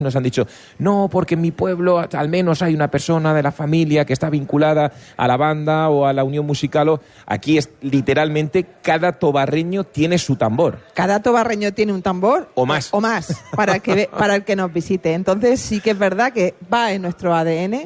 Nos han dicho, no, porque en mi pueblo al menos hay una persona de la familia que está vinculada a la banda o a la unión musical. Aquí es literalmente cada tobarreño tiene su tambor. Cada tobarreño tiene un tambor o más para el que nos visite. Entonces sí que es verdad que va en nuestro ADN.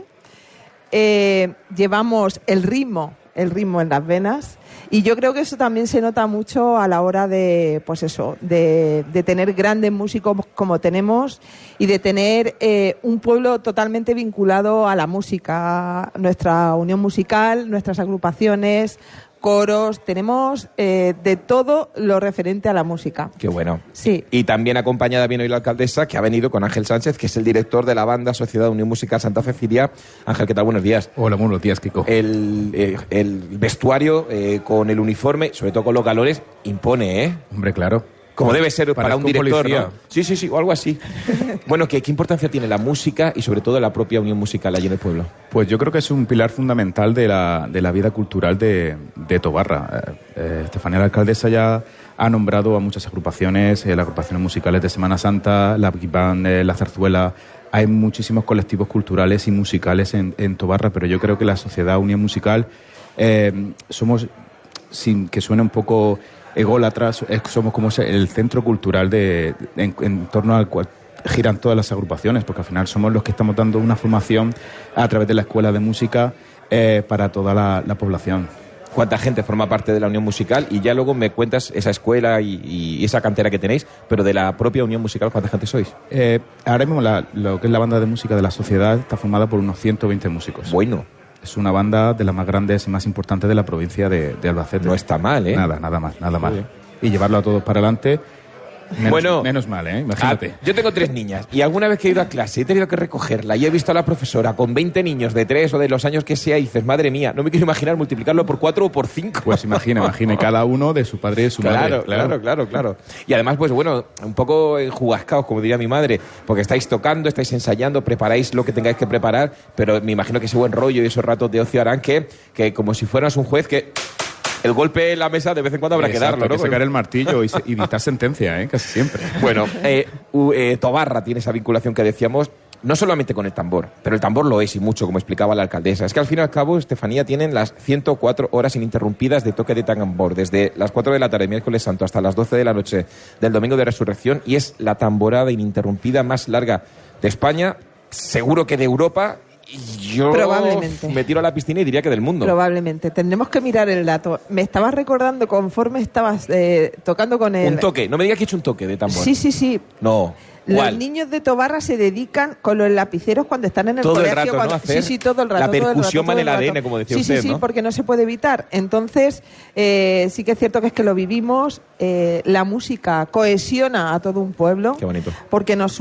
Llevamos el ritmo en las venas. Y yo creo que eso también se nota mucho a la hora de, pues eso, de tener grandes músicos como tenemos y de tener un pueblo totalmente vinculado a la música, nuestra unión musical, nuestras agrupaciones, coros, tenemos de todo lo referente a la música. Qué bueno. Sí. Y también acompañada viene hoy la alcaldesa, que ha venido con Ángel Sánchez, que es el director de la banda Sociedad Unión Musical Santa Cecilia. Ángel, ¿qué tal? Buenos días. Hola, buenos días, Kiko. El vestuario con el uniforme, sobre todo con los galones, impone, ¿eh? Hombre, claro. Como debe ser para un director, policía, ¿no? Sí, o algo así. Bueno, ¿qué importancia tiene la música y sobre todo la propia unión musical allí en el pueblo? Pues yo creo que es un pilar fundamental de la vida cultural de Tobarra. Estefanía, la alcaldesa, ya ha nombrado a muchas agrupaciones, las agrupaciones musicales de Semana Santa, la Big Band, la Zarzuela. Hay muchísimos colectivos culturales y musicales en Tobarra, pero yo creo que la Sociedad Unión Musical somos, sin que suene un poco ególatras, somos como el centro cultural en torno al cual giran todas las agrupaciones, porque al final somos los que estamos dando una formación a través de la escuela de música para toda la población. ¿Cuánta gente forma parte de la unión musical? Y ya luego me cuentas esa escuela y esa cantera que tenéis, pero de la propia unión musical, ¿cuánta gente sois? Ahora mismo lo que es la banda de música de la sociedad está formada por unos 120 músicos. Bueno. Es una banda de las más grandes y más importantes de la provincia de Albacete. No está mal, ¿eh? Nada mal. Y llevarlo a todos para adelante, menos mal, ¿eh? Imagínate. Yo tengo 3 niñas y alguna vez que he ido a clase he tenido que recogerla y he visto a la profesora con 20 niños de 3 o de los años que sea y dices, madre mía, no me quiero imaginar multiplicarlo por 4 o por 5. Pues imagine cada uno de su padre y de su madre. Claro. Y además, pues bueno, un poco enjugascaos, como diría mi madre, porque estáis tocando, estáis ensayando, preparáis lo que tengáis que preparar, pero me imagino que ese buen rollo y esos ratos de ocio harán que como si fueras un juez que el golpe en la mesa de vez en cuando habrá que darlo, ¿no? Hay que sacar el martillo y dictar sentencia, casi siempre. Bueno, Tobarra tiene esa vinculación que decíamos, no solamente con el tambor, pero el tambor lo es y mucho, como explicaba la alcaldesa. Es que al fin y al cabo, Estefanía, tienen las 104 horas ininterrumpidas de toque de tambor, desde las 4 de la tarde, miércoles santo, hasta las 12 de la noche del domingo de resurrección, y es la tamborada ininterrumpida más larga de España, seguro que de Europa. Yo probablemente me tiro a la piscina y diría que del mundo. Probablemente. Tendremos que mirar el dato. Me estabas recordando conforme estabas tocando con el... Un toque. No me digas que he hecho un toque de tambor. Sí. No. ¿Cuál? Los niños de Tobarra se dedican con los lapiceros cuando están en el todo colegio. El rato, ¿no? Hacer sí, todo el rato. La percusión va en el rato. ADN, como decía usted, Sí, ¿no? porque no se puede evitar. Entonces, sí que es cierto que es que lo vivimos. La música cohesiona a todo un pueblo. Qué bonito. Porque nos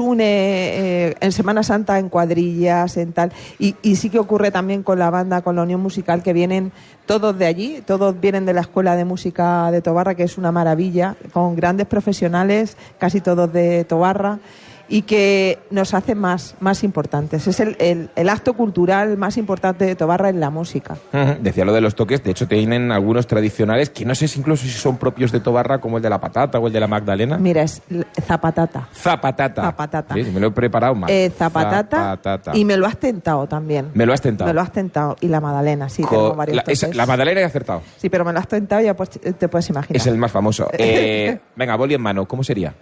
une en Semana Santa, en cuadrillas, en tal. Y sí que ocurre también con la banda, con la unión musical, que vienen todos de allí. Todos vienen de la Escuela de Música de Tobarra, que es una maravilla, con grandes profesionales, casi todos de Tobarra, y que nos hace más importantes. Es el acto cultural más importante de Tobarra en la música. Decía lo de los toques, de hecho tienen algunos tradicionales que no sé si incluso si son propios de Tobarra, como el de la patata o el de la Magdalena. Mira, es zapatata. Zapatata. Sí, me lo he preparado mal. Zapatata. Y me lo has tentado también. ¿Me lo has tentado? Me lo has tentado. Y la magdalena, sí, tengo varios toques. La Magdalena he acertado. Sí, pero me lo has tentado y ya pues, te puedes imaginar. Es el más famoso. Venga, boli en mano, ¿cómo sería?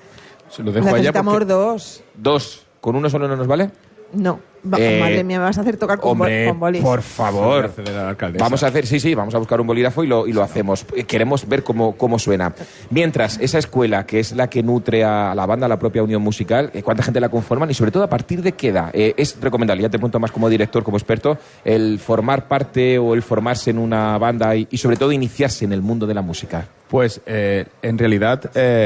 Se lo dejo necesitamos allá porque... 2. ¿2? ¿Con uno solo no nos vale? No. Madre mía, me vas a hacer tocar con bolis. Por favor. Vamos a hacer, sí, vamos a buscar un bolígrafo y lo hacemos. Queremos ver cómo suena. Mientras, esa escuela, que es la que nutre a la banda, a la propia unión musical, ¿cuánta gente la conforman? Y sobre todo, ¿a partir de qué edad? Es recomendable, ya te pregunto más como director, como experto, el formar parte o el formarse en una banda y sobre todo iniciarse en el mundo de la música. Pues en realidad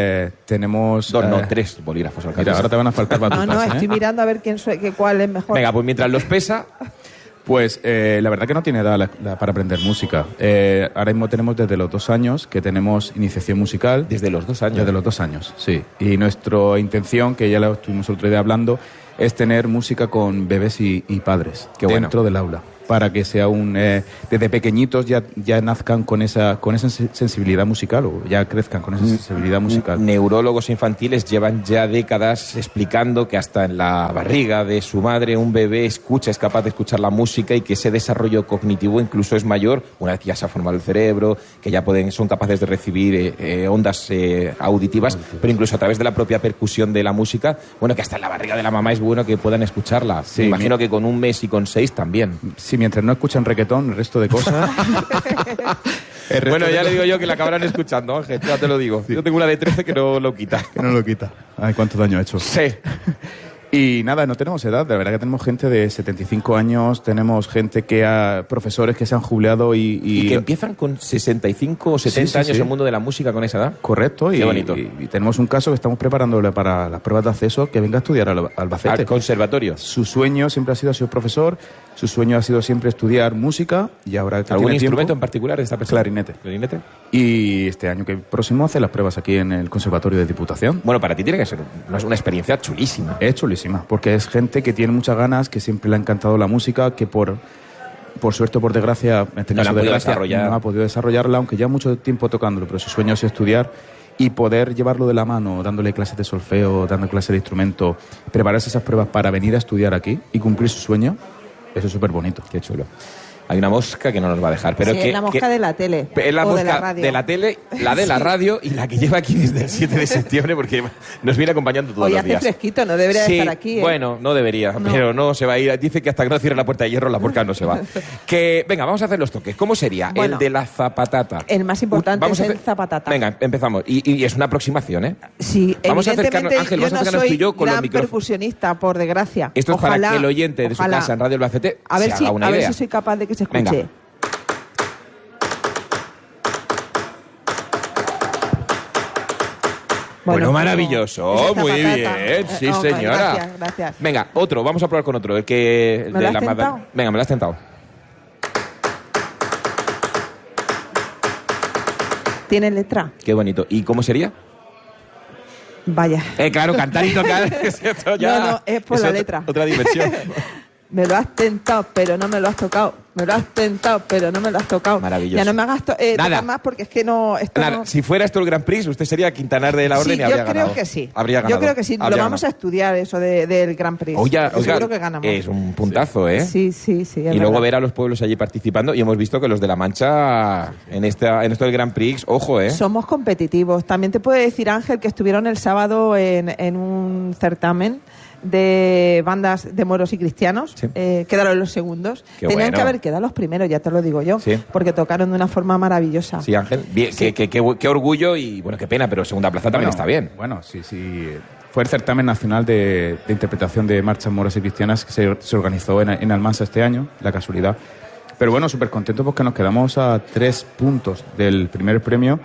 tenemos... 3 bolígrafos. Mira, ahora te van a faltar batutas. No, estoy mirando a ver cuál es mejor. Venga, pues mientras los pesa... Pues la verdad que no tiene edad para aprender música. Ahora mismo tenemos desde los 2 años que tenemos iniciación musical. ¿Desde los 2 años? Desde los 2 años, sí. Y nuestra intención, que ya la estuvimos el otro día hablando, es tener música con bebés y padres dentro del aula. para que sea desde pequeñitos ya nazcan con esa sensibilidad musical, o ya crezcan con esa sensibilidad musical. Neurólogos infantiles llevan ya décadas explicando que hasta en la barriga de su madre un bebé es capaz de escuchar la música, y que ese desarrollo cognitivo incluso es mayor una vez que ya se ha formado el cerebro, que ya son capaces de recibir ondas auditivas, pero incluso a través de la propia percusión de la música, bueno, que hasta en la barriga de la mamá es bueno que puedan escucharla. Sí, me imagino que con 1 mes y con 6 también. Sí, mientras no escuchan reggaetón, el resto de cosas... Bueno, ya le digo yo que la acabarán escuchando, Ángel, ya te lo digo. Sí. Yo tengo una de 13 que no lo quita. Que no lo quita. Ay, cuánto daño ha hecho. Sí. Y nada, no tenemos edad, de verdad que tenemos gente de 75 años, tenemos gente profesores que se han jubilado y que empiezan con 65 o 70 años en el mundo de la música con esa edad. Correcto. Qué bonito. Y tenemos un caso que estamos preparándole para las pruebas de acceso, que venga a estudiar al Albacete. Al conservatorio. Su sueño siempre ha sido ser profesor, su sueño ha sido siempre estudiar música, y ahora que ¿algún instrumento en particular de esta persona? Clarinete. Y este año próximo hace las pruebas aquí en el Conservatorio de Diputación. Bueno, para ti tiene que ser una experiencia chulísima. Es chulísima, porque es gente que tiene muchas ganas, que siempre le ha encantado la música, que por suerte o por desgracia no ha podido desarrollarla, aunque ya mucho tiempo tocándolo, pero su sueño es estudiar y poder llevarlo de la mano, dándole clases de solfeo, dando clases de instrumento, prepararse esas pruebas para venir a estudiar aquí y cumplir su sueño. Eso es súper bonito. Qué chulo. Hay una mosca que no nos va a dejar. Pero sí, es la mosca de la tele. Es la mosca de la radio. De la tele, la de la radio, y la que lleva aquí desde el 7 de septiembre, porque nos viene acompañando todos los días. Hoy hace fresquito, no debería estar aquí. Bueno, no debería, pero no se va a ir. Dice que hasta que no cierre la puerta de hierro, la mosca no se va. Venga, vamos a hacer los toques. ¿Cómo sería? Bueno, el de la zapatata. El más importante es el zapatata. Venga, empezamos. Y es una aproximación, ¿eh? Sí, vamos a acercarnos, Ángel, yo no soy gran percusionista, por desgracia. Esto es para que el oyente de su casa en Radio Albacete se haga una idea. A ver si soy capaz de que se escuche. Venga. Bueno, maravilloso, muy bien, sí, señora. Gracias. Venga, otro, vamos a probar con otro. ¿Me lo has tentado? Venga, me lo has tentado. ¿Tiene letra? Qué bonito. ¿Y cómo sería? Vaya. Claro, cantar y tocar. No, es por la letra. Otra diversión. Me lo has tentado, pero no me lo has tocado. Me lo has tentado, pero no me lo has tocado. Maravilloso. Ya no me hagas tocar más, porque es que no... No... Si fuera esto el Grand Prix, usted sería Quintanar de la Orden y habría ganado. Yo creo que sí. Habría ganado. Yo creo que sí. Lo vamos a estudiar, eso del Grand Prix. Oiga, seguro que ganamos. Es un puntazo, ¿eh? Sí. Y luego ver a los pueblos allí participando. Y hemos visto que los de La Mancha, en esto del Grand Prix, ojo, ¿eh? Somos competitivos. También te puede decir, Ángel, que estuvieron el sábado en un certamen de bandas de moros y cristianos. Sí. Quedaron los segundos. Tenían que haber quedado los primeros, ya te lo digo yo, porque tocaron de una forma maravillosa. Sí, Ángel, bien, sí. Qué orgullo y, bueno, qué pena, pero segunda plaza también está bien. Bueno, sí. Fue el certamen nacional de interpretación de marchas moras y cristianas que se organizó en Almansa este año, la casualidad. Pero bueno, súper contentos porque nos quedamos a 3 puntos del primer premio.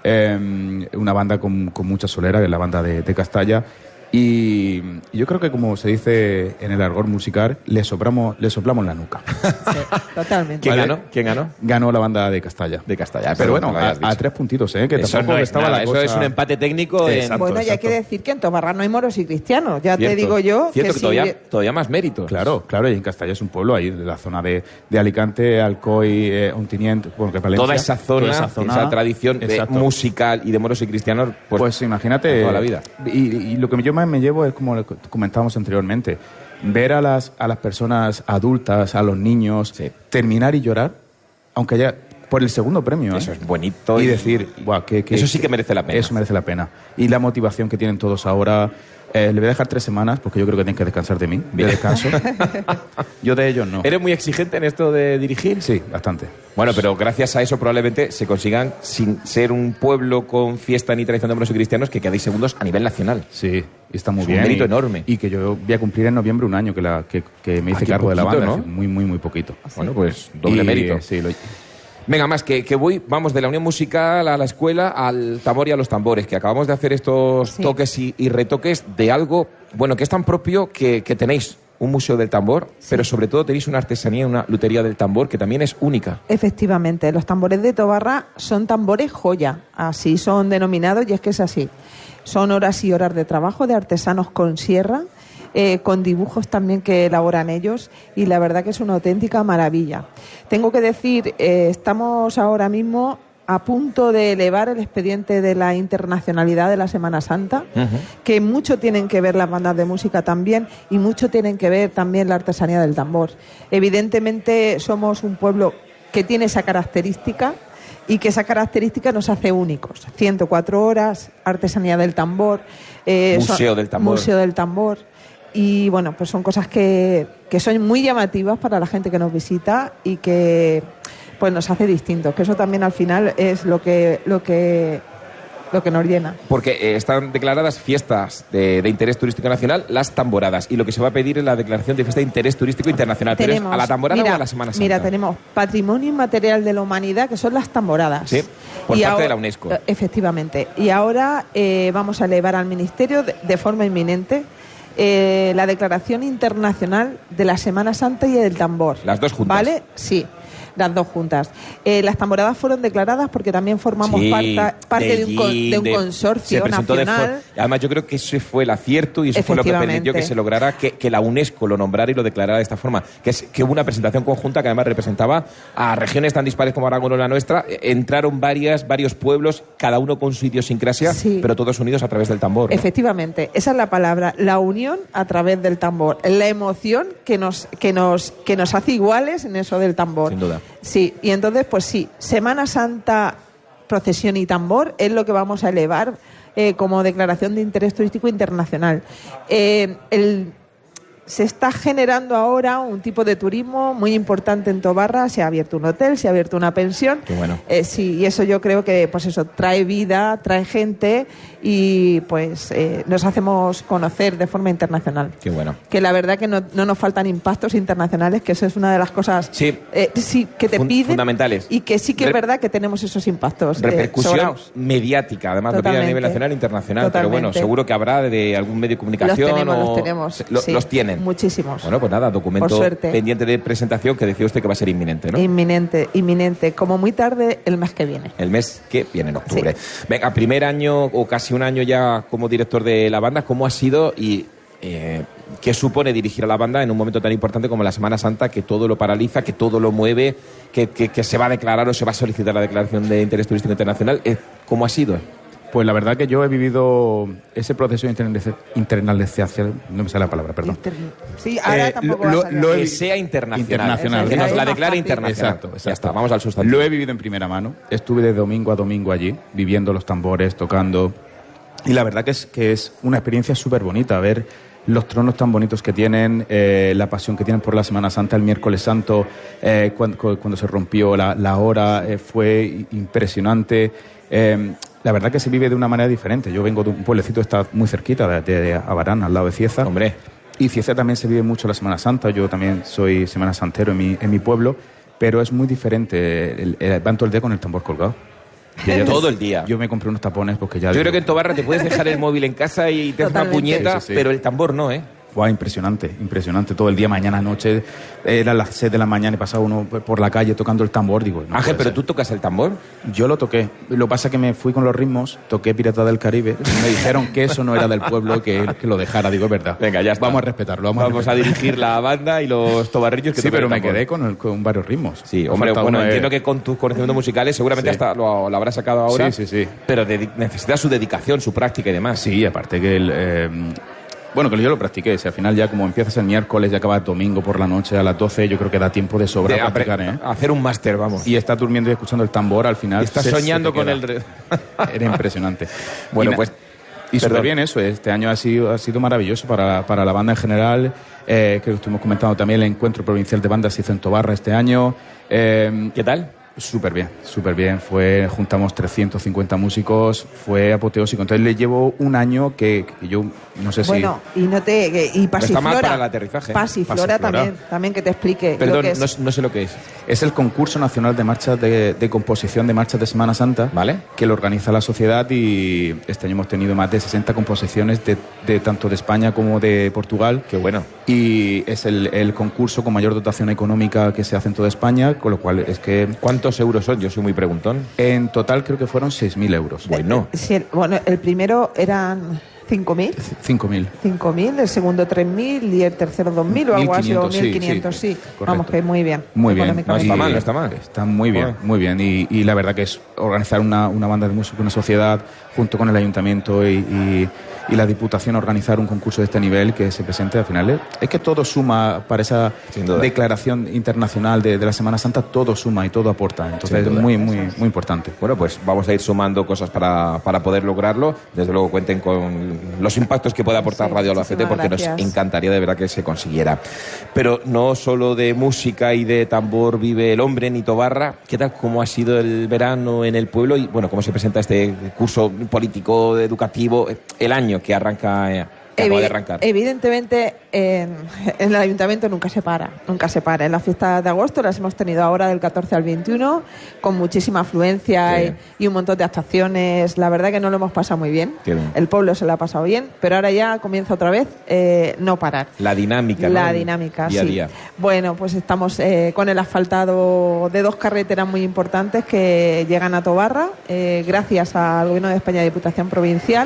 Una banda con mucha solera, que es la banda de Castalla. Y yo creo que, como se dice en el argot musical, le soplamos la nuca. Sí, totalmente. ¿Quién ganó? Ganó la banda de Castalla. Pero bueno, a 3 puntitos, que eso tampoco no estaba la cosa... Eso es un empate técnico. Bueno, ya hay que decir que en Tobarra no hay moros y cristianos. Ya te digo yo que todavía más méritos. Claro, y en Castalla es un pueblo ahí, de la zona de Alicante, Alcoy, Ontiniente, bueno, que Palencia. Toda esa zona, esa tradición musical y de moros y cristianos, pues imagínate toda la vida. Y lo que yo más me llevo es, como comentábamos anteriormente, ver a las personas adultas, a los niños, terminar y llorar, aunque haya por el segundo premio. Eso es bonito. Y decir, guau, eso sí que merece la pena. Eso merece la pena. Y la motivación que tienen todos ahora. Le voy a dejar 3 semanas porque yo creo que tienen que descansar de mí. De descanso. Yo de ellos no. ¿Eres muy exigente en esto de dirigir? Sí, bastante. Bueno, pero gracias a eso probablemente se consigan, sin ser un pueblo con fiesta ni tradición de moros y cristianos, que quedéis segundos a nivel nacional. Sí, y está muy bien. Un mérito enorme. Y que yo voy a cumplir en noviembre un año que me hice cargo de la banda. ¿No? Muy poquito. Bueno, pues doble mérito. Sí, Venga, más que vamos de la unión musical a la escuela, al tambor y a los tambores, que acabamos de hacer estos toques y retoques de algo, bueno, que es tan propio que tenéis un museo del tambor, pero sobre todo tenéis una artesanía, una lutería del tambor que también es única. Efectivamente, los tambores de Tobarra son tambores joya, así son denominados, y es que es así. Son horas y horas de trabajo de artesanos con sierra, con dibujos también que elaboran ellos, y la verdad que es una auténtica maravilla. Tengo que decir, estamos ahora mismo a punto de elevar el expediente de la internacionalidad de la Semana Santa, que mucho tienen que ver las bandas de música también, y mucho tienen que ver también la artesanía del tambor. Evidentemente somos un pueblo que tiene esa característica, y que esa característica nos hace únicos. 104 horas, artesanía del tambor, Museo del Tambor. Y bueno, pues son cosas que son muy llamativas para la gente que nos visita y que pues nos hace distintos, que eso también al final es lo que nos llena. Porque están declaradas fiestas de interés turístico nacional, las tamboradas, y lo que se va a pedir es la declaración de fiesta de interés turístico internacional. Tenemos, ¿pero es a la tamborada o a la Semana Santa? Mira, tenemos Patrimonio Inmaterial de la Humanidad, que son las tamboradas. Sí, por parte de la UNESCO. Efectivamente. Y ahora vamos a elevar al Ministerio de forma inminente la declaración internacional de la Semana Santa y del tambor. Las dos juntas. ¿Vale? Sí. Las dos juntas. Las tamboradas fueron declaradas porque también formamos parte de un consorcio nacional. Además, yo creo que ese fue el acierto y eso fue lo que permitió que se lograra que la UNESCO lo nombrara y lo declarara de esta forma. Que hubo una presentación conjunta que además representaba a regiones tan dispares como Aragón o la nuestra. Entraron varios pueblos, cada uno con su idiosincrasia, pero todos unidos a través del tambor, ¿no? Efectivamente, esa es la palabra, la unión a través del tambor, la emoción que nos hace iguales en eso del tambor. Sin duda. Sí, y entonces, pues sí, Semana Santa, procesión y tambor es lo que vamos a elevar como declaración de interés turístico internacional. Se está generando ahora un tipo de turismo muy importante en Tobarra. Se ha abierto un hotel, se ha abierto una pensión. Qué bueno. Sí, y eso yo creo que pues eso trae vida, trae gente y pues nos hacemos conocer de forma internacional. Qué bueno. Que la verdad que no nos faltan impactos internacionales, que eso es una de las cosas que te piden. Fundamentales. Y que sí que es verdad que tenemos esos impactos. Repercusión mediática, además lo pide a nivel nacional e internacional. Totalmente. Pero bueno, seguro que habrá de algún medio de comunicación. Los tenemos. Los tienen. Muchísimos. Bueno, pues nada, documento pendiente de presentación que decía usted que va a ser inminente, ¿no? Inminente. Como muy tarde el mes que viene. El mes que viene, en octubre. Sí. Venga, primer año o casi un año ya como director de la banda, ¿cómo ha sido y qué supone dirigir a la banda en un momento tan importante como la Semana Santa, que todo lo paraliza, que todo lo mueve, que se va a declarar o se va a solicitar la declaración de interés turístico internacional? ¿Cómo ha sido? Pues la verdad que yo he vivido ese proceso de internalización, no me sale la palabra, perdón. Sí, ahora tampoco que sea internacional. Que nos la declare internacional. Exacto. Ya está, vamos al sustantivo. Lo he vivido en primera mano. Estuve de domingo a domingo allí, viviendo los tambores, tocando. Y la verdad que es una experiencia súper bonita, ver los tronos tan bonitos que tienen, la pasión que tienen por la Semana Santa. El miércoles santo, cuando se rompió la hora, fue impresionante. La verdad que se vive de una manera diferente. Yo vengo de un pueblecito que está muy cerquita de Abarán, al lado de Cieza. Hombre. Y Cieza también se vive mucho la Semana Santa. Yo también soy semana santero en mi pueblo, pero es muy diferente. Van todo el día con el tambor colgado. Todo el día. Yo me compré unos tapones porque ya... Yo creo que en Tobarra te puedes dejar el móvil en casa y te haces una puñeta, sí. Pero el tambor no, ¿eh? Fue impresionante todo el día, mañana, noche. Eran las 6 de la mañana y pasaba uno por la calle tocando el tambor. Digo, no Ángel, ¿pero tú tocas el tambor? Yo lo toqué. Lo que pasa es que me fui con los ritmos, toqué Pirata del Caribe. Me dijeron que eso no era del pueblo, que lo dejara. Digo, es verdad. Venga, ya está. Vamos a respetarlo. Vamos a dirigir la banda y los tobarrillos que sí, pero me quedé con varios ritmos. Sí, hombre, bueno, entiendo que con tus conocimientos musicales seguramente hasta lo habrás sacado ahora. Sí. Pero necesita su dedicación, su práctica y demás. Sí, aparte que bueno, que yo lo practiqué. Si al final ya como empiezas el miércoles y acabas domingo por la noche a las 12, yo creo que da tiempo de sobra a practicar, ¿eh? Hacer un máster, vamos. Y estás durmiendo y escuchando el tambor al final. Estás soñando con el... Era impresionante. Bueno, pues... Y súper bien eso. Este año ha sido maravilloso para la banda en general. Que lo estuvimos comentando también. El encuentro provincial de bandas se hizo en Tobarra este año. ¿Qué tal? Súper bien. Juntamos 350 músicos, fue apoteósico. Entonces le llevo un año que yo no sé si... Bueno, y Pasiflora. Está mal para el aterrizaje. Pasiflora también que te explique. Perdón, lo que es. No sé lo que es. Es el concurso nacional de marchas de composición de marchas de Semana Santa, ¿vale? Que lo organiza la sociedad, y este año hemos tenido más de 60 composiciones de tanto de España como de Portugal. Qué bueno. Y es el concurso con mayor dotación económica que se hace en toda España, con lo cual es que... ¿Cuántos euros son? Yo soy muy preguntón. En total creo que fueron 6.000 euros. Bueno. Sí, el primero eran 5.000. 5.000. El segundo 3.000 y el tercero 2.000 o algo así, o 1.500, sí. Vamos, que muy bien. Muy bien. No está mal, no está mal. Está muy bien, muy bien. Y la verdad que es organizar una banda de música, una sociedad, junto con el ayuntamiento y la Diputación, organizar un concurso de este nivel que se presente al final. Es que todo suma para esa declaración internacional de la Semana Santa, todo suma y todo aporta. Entonces es muy importante. Bueno, pues vamos a ir sumando cosas para poder lograrlo. Desde luego cuenten con los impactos que puede aportar Radio Albacete, porque nos encantaría de verdad que se consiguiera. Pero no solo de música y de tambor vive el hombre ni Tobarra. ¿Qué tal cómo ha sido el verano en el pueblo y bueno, cómo se presenta este curso político educativo, el año que arranca? Acaba de arrancar. Evidentemente, en el ayuntamiento nunca se para. En las fiestas de agosto las hemos tenido ahora del 14 al 21, con muchísima afluencia y un montón de actuaciones. La verdad que no lo hemos pasado muy bien. El pueblo se lo ha pasado bien, pero ahora ya comienza otra vez no parar. La dinámica, La dinámica, día a sí. día. Bueno, pues estamos con el asfaltado de 2 carreteras muy importantes que llegan a Tobarra, gracias al Gobierno de España y Diputación Provincial.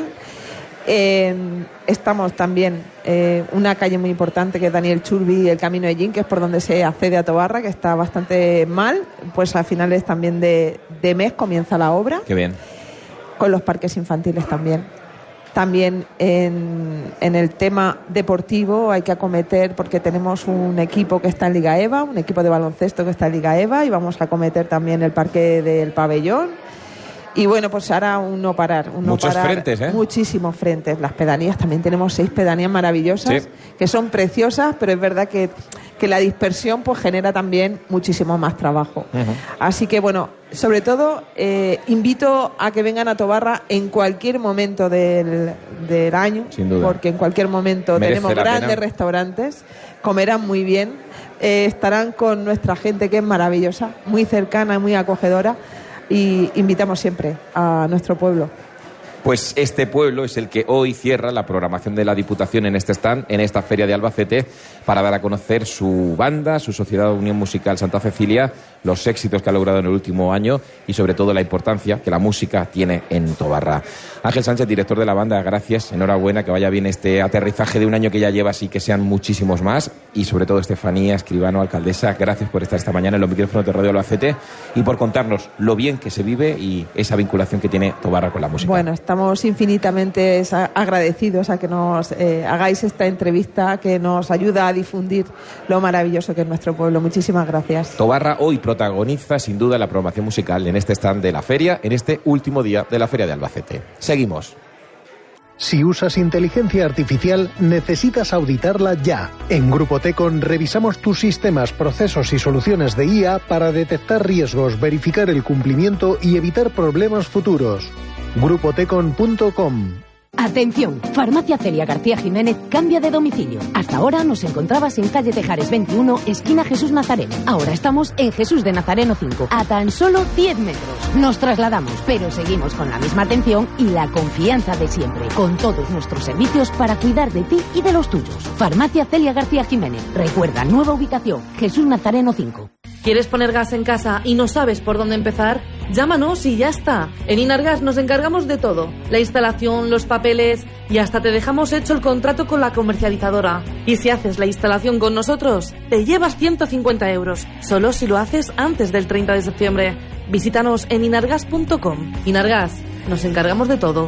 Estamos también una calle muy importante que es Daniel Churbi, el Camino de Gin, que es por donde se accede a Tobarra, que está bastante mal. Pues a finales también de mes comienza la obra. Qué bien. Con los parques infantiles también. También en el tema deportivo hay que acometer, porque tenemos un equipo que está en Liga EVA, un equipo de baloncesto que está en Liga EVA, y vamos a acometer también el parque del pabellón. Y bueno, pues ahora un no parar. Muchos frentes, ¿eh? Muchísimos frentes. Las pedanías, también tenemos 6 pedanías maravillosas, que son preciosas, pero es verdad que la dispersión pues genera también muchísimo más trabajo. Así que bueno, sobre todo invito a que vengan a Tobarra en cualquier momento del año, sin duda, porque en cualquier momento tenemos grandes restaurantes, comerán muy bien, estarán con nuestra gente, que es maravillosa, muy cercana y muy acogedora. Y invitamos siempre a nuestro pueblo. Pues este pueblo es el que hoy cierra la programación de la Diputación en este stand, en esta feria de Albacete, para dar a conocer su banda, su Sociedad Unión Musical Santa Cecilia, los éxitos que ha logrado en el último año y sobre todo la importancia que la música tiene en Tobarra. Ángel Sánchez, director de la banda, gracias, enhorabuena, que vaya bien este aterrizaje de un año que ya llevas y que sean muchísimos más. Y sobre todo Estefanía Escribano, alcaldesa, gracias por estar esta mañana en los micrófonos de Radio Albacete y por contarnos lo bien que se vive y esa vinculación que tiene Tobarra con la música. Bueno, estamos infinitamente agradecidos a que nos hagáis esta entrevista, que nos ayuda a difundir lo maravilloso que es nuestro pueblo. Muchísimas gracias. Tobarra hoy protagoniza sin duda la programación musical en este stand de la feria, en este último día de la feria de Albacete. Seguimos. Si usas inteligencia artificial, necesitas auditarla ya. En Grupo Tecon revisamos tus sistemas, procesos y soluciones de IA para detectar riesgos, verificar el cumplimiento y evitar problemas futuros. grupotecon.com. Atención, Farmacia Celia García Jiménez cambia de domicilio. Hasta ahora nos encontrabas en calle Tejares 21, esquina Jesús Nazareno. Ahora estamos en Jesús de Nazareno 5, a tan solo 10 metros. Nos trasladamos, pero seguimos con la misma atención y la confianza de siempre, con todos nuestros servicios para cuidar de ti y de los tuyos. Farmacia Celia García Jiménez. Recuerda, nueva ubicación, Jesús Nazareno 5. ¿Quieres poner gas en casa y no sabes por dónde empezar? Llámanos y ya está. En Inargas nos encargamos de todo. La instalación, los papeles y hasta te dejamos hecho el contrato con la comercializadora. Y si haces la instalación con nosotros, te llevas 150 euros. Solo si lo haces antes del 30 de septiembre. Visítanos en inargas.com. Inargas, nos encargamos de todo.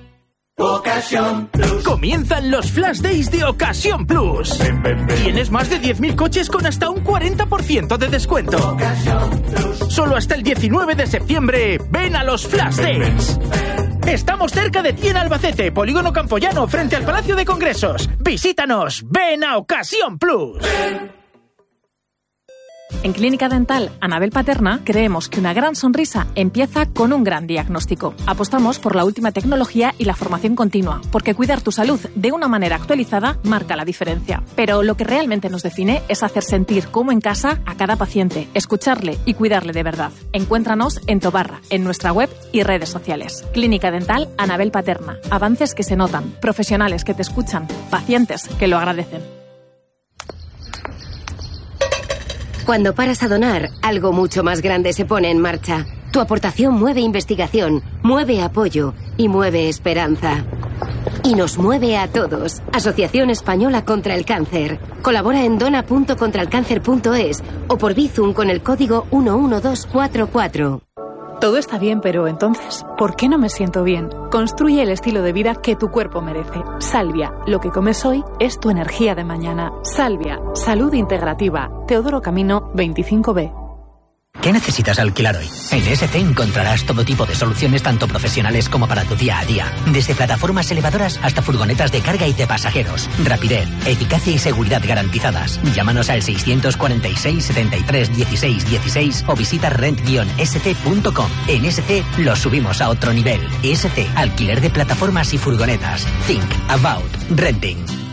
Ocasión Plus. Comienzan los Flash Days de Ocasión Plus. Tienes más de 10.000 coches con hasta un 40% de descuento. Ocasión Plus. Solo hasta el 19 de septiembre. Ven a los Flash Days. Estamos cerca de ti en Albacete, Polígono Campoyano, frente al Palacio de Congresos. Visítanos. Ven a Ocasión Plus. En Clínica Dental Anabel Paterna creemos que una gran sonrisa empieza con un gran diagnóstico. Apostamos por la última tecnología y la formación continua, porque cuidar tu salud de una manera actualizada marca la diferencia. Pero lo que realmente nos define es hacer sentir como en casa a cada paciente, escucharle y cuidarle de verdad. Encuéntranos en Tobarra, en nuestra web y redes sociales. Clínica Dental Anabel Paterna. Avances que se notan, profesionales que te escuchan, pacientes que lo agradecen. Cuando paras a donar, algo mucho más grande se pone en marcha. Tu aportación mueve investigación, mueve apoyo y mueve esperanza. y nos mueve a todos. Asociación Española contra el Cáncer. Colabora en dona.contralcáncer.es o por Bizum con el código 11244. Todo está bien, pero entonces, ¿por qué no me siento bien? Construye el estilo de vida que tu cuerpo merece. Salvia, lo que comes hoy es tu energía de mañana. Salvia, salud integrativa. Teodoro Camino, 25B. ¿Qué necesitas alquilar hoy? En SC encontrarás todo tipo de soluciones tanto profesionales como para tu día a día. Desde plataformas elevadoras hasta furgonetas de carga y de pasajeros. Rapidez, eficacia y seguridad garantizadas. Llámanos al 646 73 16 16 o visita rent-sc.com. En SC lo subimos a otro nivel. SC, alquiler de plataformas y furgonetas. Think about renting.